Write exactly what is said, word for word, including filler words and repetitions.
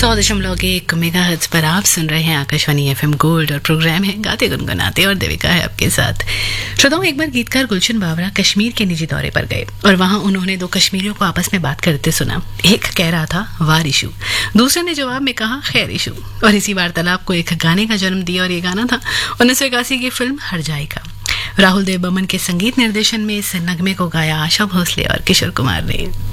सौ दशमलव एक मेगाहर्ट्ज पर आप सुन रहे हैं आकाशवाणी एफएम गोल्ड और प्रोग्राम है गाते गुनगुनाते और देविका है आपके साथ। श्रोताओं, एक बार गीतकार गुलशन बावरा कश्मीर के निजी दौरे पर गए और वहां उन्होंने दो कश्मीरियों को आपस में बात करते सुना। एक कह रहा था वार इशू, दूसरे ने जवाब में कहा खैर इशू, और इसी वार्तालाप को एक गाने का जन्म दिया और ये गाना था उन्नीस सौ इक्यासी की फिल्म हर जाएगा। राहुल देव बर्मन के संगीत निर्देशन में इस नगमे को गाया आशा भोसले और किशोर कुमार ने।